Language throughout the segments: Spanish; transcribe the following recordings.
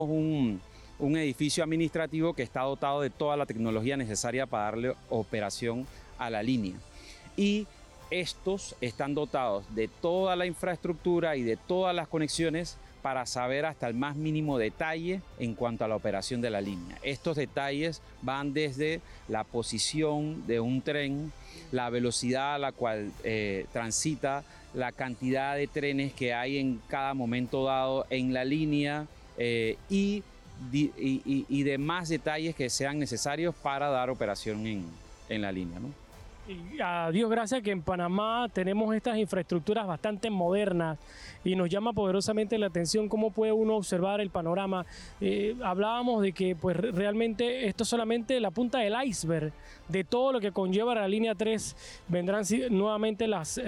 un edificio administrativo que está dotado de toda la tecnología necesaria para darle operación a la línea. Y estos están dotados de toda la infraestructura y de todas las conexiones para saber hasta el más mínimo detalle en cuanto a la operación de la línea. Estos detalles van desde la posición de un tren, la velocidad a la cual transita, la cantidad de trenes que hay en cada momento dado en la línea y demás detalles que sean necesarios para dar operación en la línea, ¿no? Y a Dios gracias que en Panamá tenemos estas infraestructuras bastante modernas y nos llama poderosamente la atención cómo puede uno observar el panorama. Hablábamos de que pues realmente esto es solamente la punta del iceberg de todo lo que conlleva la línea 3. Vendrán nuevamente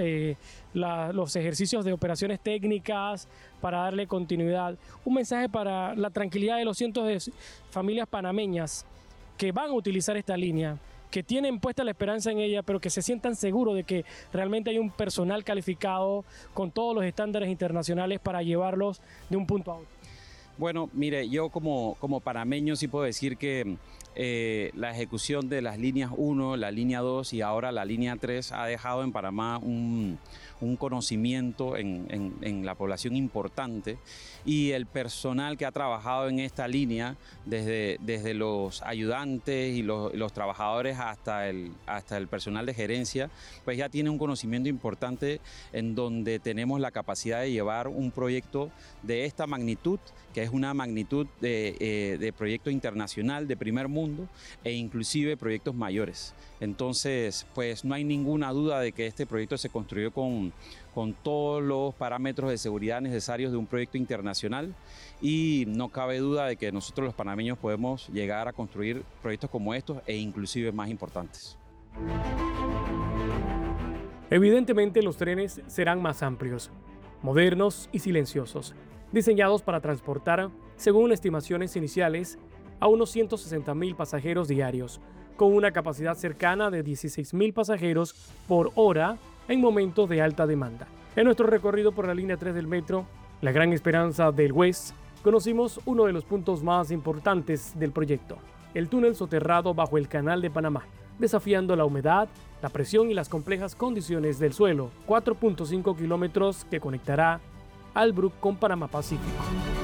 los ejercicios de operaciones técnicas para darle continuidad. Un mensaje para la tranquilidad de los cientos de familias panameñas que van a utilizar esta línea, que tienen puesta la esperanza en ella, pero que se sientan seguros de que realmente hay un personal calificado con todos los estándares internacionales para llevarlos de un punto a otro. Bueno, mire, yo como panameño sí puedo decir que la ejecución de las líneas 1, la línea 2 y ahora la línea 3 ha dejado en Panamá un conocimiento en la población importante, y el personal que ha trabajado en esta línea, desde los ayudantes y los trabajadores hasta el personal de gerencia, pues ya tiene un conocimiento importante en donde tenemos la capacidad de llevar un proyecto de esta magnitud, que es una magnitud de proyecto internacional de primer mundo e inclusive proyectos mayores. Entonces, pues no hay ninguna duda de que este proyecto se construyó con todos los parámetros de seguridad necesarios de un proyecto internacional, y no cabe duda de que nosotros los panameños podemos llegar a construir proyectos como estos e inclusive más importantes. Evidentemente los trenes serán más amplios, modernos y silenciosos, diseñados para transportar, según estimaciones iniciales, a unos 160.000 pasajeros diarios, con una capacidad cercana de 16.000 pasajeros por hora en momentos de alta demanda. En nuestro recorrido por la línea 3 del metro, la gran esperanza del West, conocimos uno de los puntos más importantes del proyecto, el túnel soterrado bajo el Canal de Panamá, desafiando la humedad, la presión y las complejas condiciones del suelo, 4.5 kilómetros que conectará Albrook con Panamá Pacífico.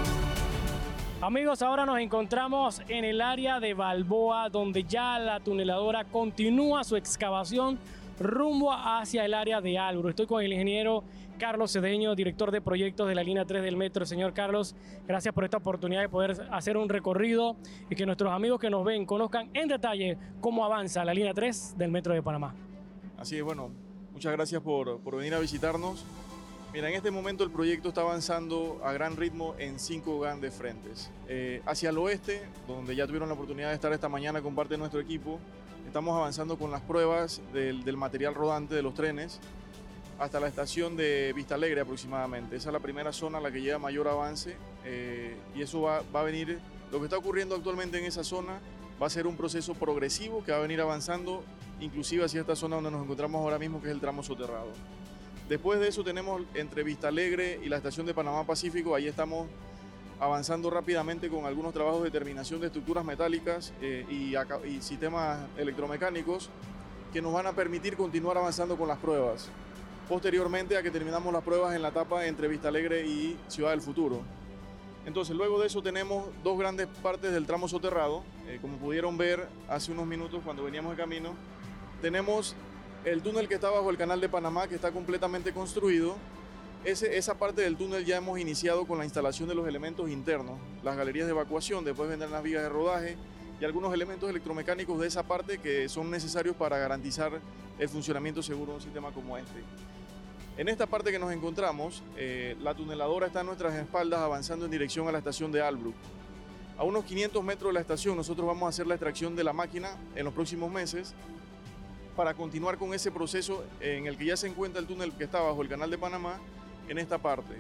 Amigos, ahora nos encontramos en el área de Balboa, donde ya la tuneladora continúa su excavación rumbo hacia el área de Albrook. Estoy con el ingeniero Carlos Cedeño, director de proyectos de la línea 3 del metro. Señor Carlos, gracias por esta oportunidad de poder hacer un recorrido y que nuestros amigos que nos ven conozcan en detalle cómo avanza la línea 3 del metro de Panamá. Así es, bueno, muchas gracias por venir a visitarnos. Mira, en este momento el proyecto está avanzando a gran ritmo en 5 grandes frentes. Hacia el oeste, donde ya tuvieron la oportunidad de estar esta mañana con parte de nuestro equipo, estamos avanzando con las pruebas del material rodante de los trenes hasta la estación de Vista Alegre aproximadamente. Esa es la primera zona a la que llega mayor avance, y eso va a venir, lo que está ocurriendo actualmente en esa zona va a ser un proceso progresivo que va a venir avanzando inclusive hacia esta zona donde nos encontramos ahora mismo, que es el tramo soterrado. Después de eso tenemos entre Vista Alegre y la estación de Panamá Pacífico, ahí estamos avanzando rápidamente con algunos trabajos de terminación de estructuras metálicas y sistemas electromecánicos que nos van a permitir continuar avanzando con las pruebas. Posteriormente a que terminamos las pruebas en la etapa entre Vista Alegre y Ciudad del Futuro. Entonces, luego de eso tenemos 2 grandes partes del tramo soterrado. Como pudieron ver hace unos minutos cuando veníamos de camino, tenemos el túnel que está bajo el Canal de Panamá, que está completamente construido. Esa parte del túnel ya hemos iniciado con la instalación de los elementos internos, las galerías de evacuación, después vendrán las vigas de rodaje y algunos elementos electromecánicos de esa parte que son necesarios para garantizar el funcionamiento seguro de un sistema como este. En esta parte que nos encontramos, la tuneladora está a nuestras espaldas avanzando en dirección a la estación de Albrook. A unos 500 metros de la estación nosotros vamos a hacer la extracción de la máquina en los próximos meses para continuar con ese proceso en el que ya se encuentra el túnel que está bajo el Canal de Panamá en esta parte.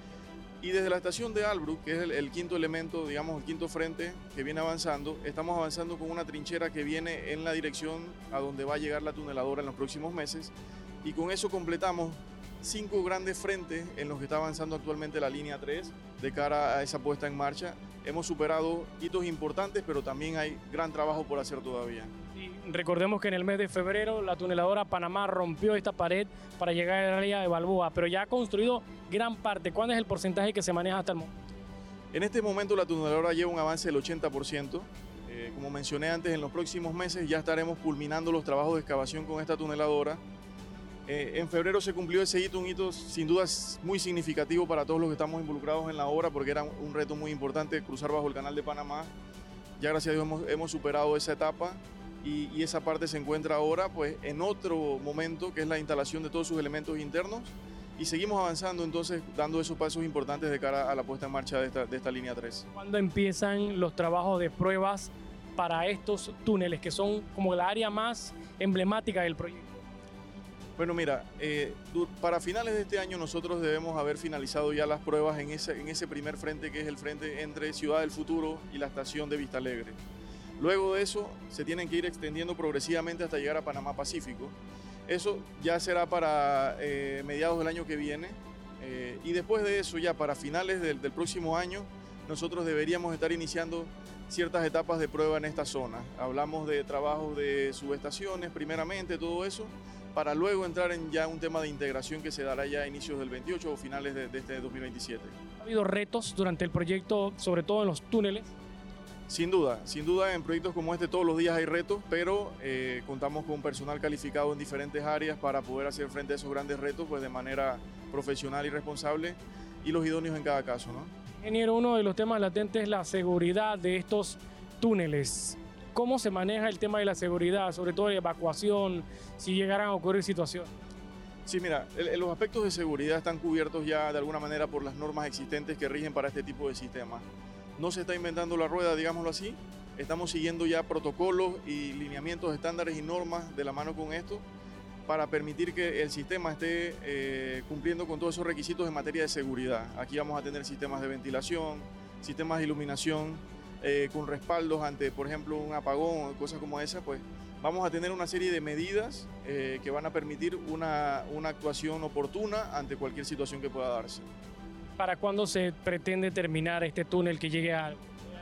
Y desde la estación de Albrook, que es el quinto elemento, digamos el quinto frente que viene avanzando, estamos avanzando con una trinchera que viene en la dirección a donde va a llegar la tuneladora en los próximos meses, y con eso completamos 5 grandes frentes en los que está avanzando actualmente la línea 3 de cara a esa puesta en marcha hemos superado hitos importantes, pero también hay gran trabajo por hacer todavía. Y recordemos que en el mes de febrero la tuneladora Panamá rompió esta pared para llegar al área de Balboa, pero ya ha construido gran parte. ¿Cuál es el porcentaje que se maneja hasta el momento? En este momento la tuneladora lleva un avance del 80%. Como mencioné antes, en los próximos meses ya estaremos culminando los trabajos de excavación con esta tuneladora. En febrero se cumplió ese hito, un hito sin duda muy significativo para todos los que estamos involucrados en la obra, porque era un reto muy importante cruzar bajo el Canal de Panamá. Ya gracias a Dios hemos superado esa etapa y esa parte se encuentra ahora pues, en otro momento, que es la instalación de todos sus elementos internos, y seguimos avanzando entonces, dando esos pasos importantes de cara a la puesta en marcha de esta línea 3. ¿Cuándo empiezan los trabajos de pruebas para estos túneles, que son como la área más emblemática del proyecto? Bueno, mira, para finales de este año nosotros debemos haber finalizado ya las pruebas en ese primer frente, que es el frente entre Ciudad del Futuro y la estación de Vista Alegre. Luego de eso se tienen que ir extendiendo progresivamente hasta llegar a Panamá Pacífico. Eso ya será para mediados del año que viene, y después de eso, ya para finales del próximo año, nosotros deberíamos estar iniciando ciertas etapas de prueba en esta zona. Hablamos de trabajos de subestaciones primeramente, todo eso, para luego entrar en ya un tema de integración que se dará ya a inicios del 28 o finales de este 2027. ¿Ha habido retos durante el proyecto, sobre todo en los túneles? Sin duda en proyectos como este todos los días hay retos, pero contamos con personal calificado en diferentes áreas para poder hacer frente a esos grandes retos pues, de manera profesional y responsable, y los idóneos en cada caso, ¿no? Ingeniero, uno de los temas latentes es la seguridad de estos túneles. ¿Cómo se maneja el tema de la seguridad, sobre todo de evacuación, si llegaran a ocurrir situaciones? Sí, mira, los aspectos de seguridad están cubiertos ya de alguna manera por las normas existentes que rigen para este tipo de sistemas. No se está inventando la rueda, digámoslo así. Estamos siguiendo ya protocolos y lineamientos, estándares y normas de la mano con esto para permitir que el sistema esté cumpliendo con todos esos requisitos en materia de seguridad. Aquí vamos a tener sistemas de ventilación, sistemas de iluminación, con respaldos ante, por ejemplo, un apagón o cosas como esas, pues vamos a tener una serie de medidas que van a permitir una actuación oportuna ante cualquier situación que pueda darse. ¿Para cuándo se pretende terminar este túnel que llegue a...?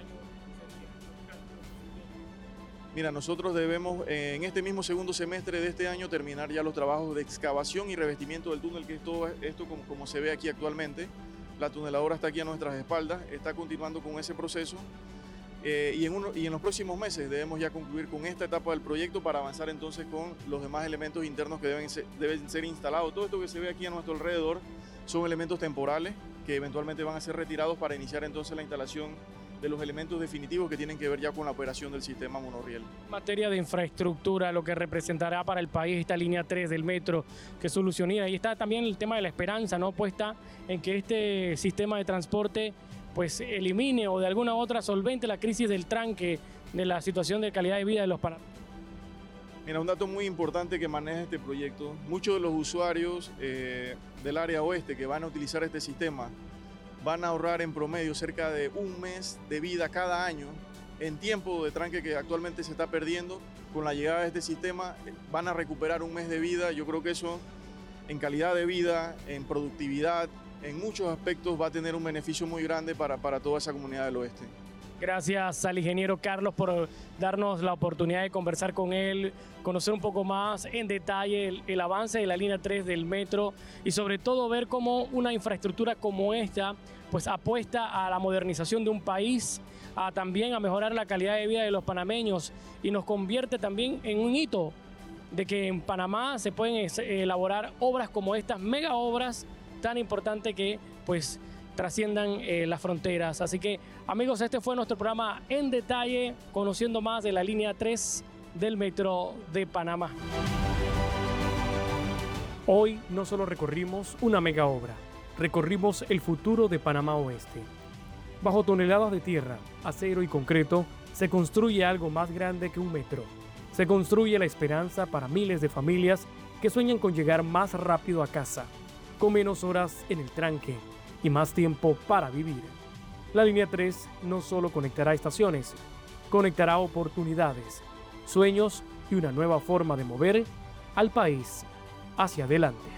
Mira, nosotros debemos en este mismo segundo semestre de este año terminar ya los trabajos de excavación y revestimiento del túnel, que es todo esto como se ve aquí actualmente. La tuneladora está aquí a nuestras espaldas, está continuando con ese proceso. Y en los próximos meses debemos ya concluir con esta etapa del proyecto para avanzar entonces con los demás elementos internos que deben ser instalados. Todo esto que se ve aquí a nuestro alrededor son elementos temporales que eventualmente van a ser retirados para iniciar entonces la instalación de los elementos definitivos que tienen que ver ya con la operación del sistema monorriel. En materia de infraestructura, lo que representará para el país esta línea 3 del metro que solucionaría. Ahí está también el tema de la esperanza, ¿no? Puesta en que este sistema de transporte pues elimine o de alguna u otra solvente la crisis del tranque, de la situación de calidad de vida de los panameños. Mira, un dato muy importante que maneja este proyecto: muchos de los usuarios del área oeste que van a utilizar este sistema van a ahorrar en promedio cerca de un mes de vida cada año en tiempo de tranque que actualmente se está perdiendo. Con la llegada de este sistema van a recuperar un mes de vida. Yo creo que eso en calidad de vida, en productividad, en muchos aspectos va a tener un beneficio muy grande para toda esa comunidad del oeste. Gracias al ingeniero Carlos por darnos la oportunidad de conversar con él, conocer un poco más en detalle el avance de la línea 3 del metro y sobre todo ver cómo una infraestructura como esta pues apuesta a la modernización de un país, también a mejorar la calidad de vida de los panameños y nos convierte también en un hito de que en Panamá se pueden elaborar obras como estas, mega obras tan importantes que pues trasciendan las fronteras. Así que, amigos, este fue nuestro programa en detalle, conociendo más de la línea 3 del Metro de Panamá. Hoy no solo recorrimos una mega obra, recorrimos el futuro de Panamá Oeste. Bajo toneladas de tierra, acero y concreto, se construye algo más grande que un metro. Se construye la esperanza para miles de familias que sueñan con llegar más rápido a casa, con menos horas en el tranque y más tiempo para vivir. La línea 3 no solo conectará estaciones, conectará oportunidades, sueños y una nueva forma de mover al país hacia adelante.